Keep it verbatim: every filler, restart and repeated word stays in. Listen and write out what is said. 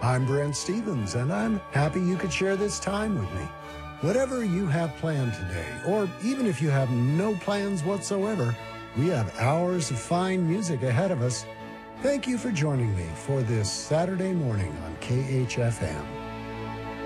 I'm Brent Stevens, and I'm happy you could share this time with me. Whatever you have planned today, or even if you have no plans whatsoever, we have hours of fine music ahead of us. Thank you for joining me for this Saturday morning on K H F M.